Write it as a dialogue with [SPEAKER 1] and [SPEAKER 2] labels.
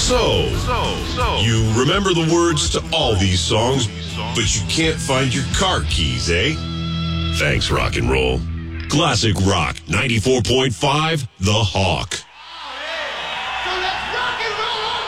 [SPEAKER 1] You remember the words to all these songs, but you can't find your car keys, eh? Thanks, rock and roll. Classic Rock 94.5, The Hawk.
[SPEAKER 2] So let's rock and roll!